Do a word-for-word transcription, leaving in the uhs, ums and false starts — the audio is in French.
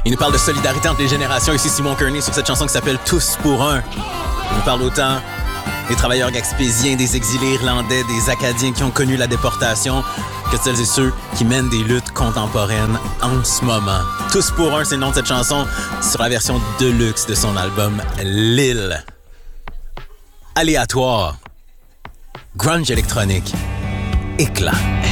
Il nous parle de solidarité entre les générations. Ici Simon Kearney sur cette chanson qui s'appelle Tous pour un. Il nous parle autant des travailleurs gaspésiens, des exilés irlandais, des Acadiens qui ont connu la déportation, que celles et ceux qui mènent des luttes contemporaines en ce moment. Tous pour un, c'est le nom de cette chanson sur la version deluxe de son album L'Île. Aléatoire. Grunge électronique. Éclat.